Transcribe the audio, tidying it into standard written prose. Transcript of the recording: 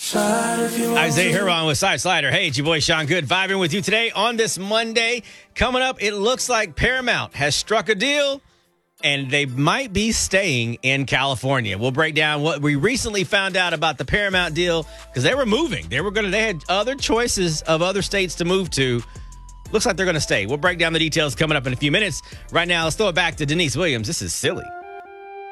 Isaiah Huron with Side Slider. Hey, it's your boy Sean Good vibing with you today on this Monday. Coming up, it looks like Paramount has struck a deal and they might be staying in California. We'll break down what we recently found out about the Paramount deal because they were moving. They had other choices of other states to move to. Looks like they're going to stay. We'll break down the details coming up in a few minutes. Right now, let's throw it back to Denise Williams. This is Silly.